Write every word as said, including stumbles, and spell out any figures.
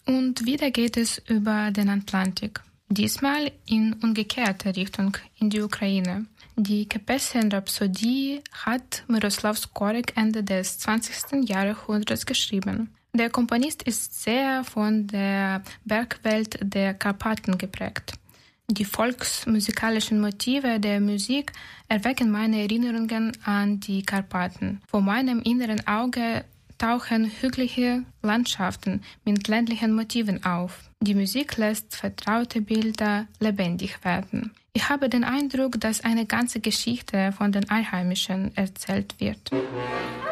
Und wieder geht es über den Atlantik. Diesmal in umgekehrte Richtung, in die Ukraine. Die Kapellin-Rhapsodie hat Miroslav Skorek Ende des zwanzigsten Jahrhunderts geschrieben. Der Komponist ist sehr von der Bergwelt der Karpaten geprägt. Die volksmusikalischen Motive der Musik erwecken meine Erinnerungen an die Karpaten. Vor meinem inneren Auge tauchen hügelige Landschaften mit ländlichen Motiven auf. Die Musik lässt vertraute Bilder lebendig werden. Ich habe den Eindruck, dass eine ganze Geschichte von den Einheimischen erzählt wird.